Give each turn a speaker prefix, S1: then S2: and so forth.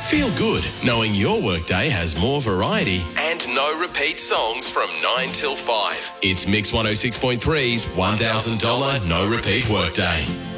S1: Feel good knowing your workday has more variety and no repeat songs from 9 till 5. It's Mix 106.3's $1,000 no repeat workday.